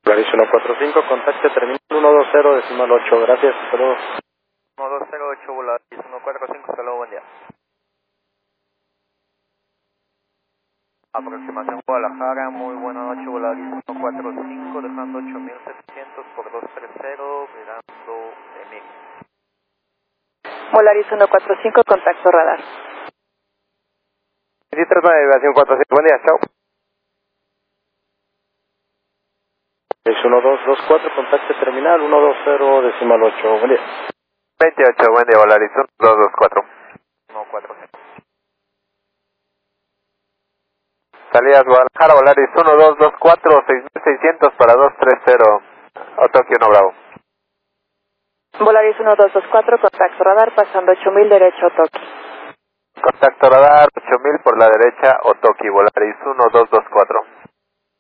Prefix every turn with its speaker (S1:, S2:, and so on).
S1: Volaris 145, contacte terminal 120 decimal 8, gracias, hasta luego.
S2: 1208 Volaris 145, hasta luego, buen día. Aproximación Guadalajara, muy buena noche, Volaris 145, dejando 8700 por 230, mirando Emil.
S3: Volaris 145, contacto radar.
S2: Sí, 39, 145, buen día, chao.
S1: Es 1224, contacte terminal 120 decimal 8, buen día.
S2: 28, buen día, Volaris 1224. 145. Salidas Guadalajara, Volaris 1224, 6600 para 230, Tokio 1 Bravo.
S3: Volaris 1224, contacto radar, pasando 8000 derecho Toki.
S2: Contacto radar 8000 por la derecha, Otoki, Volaris 1224.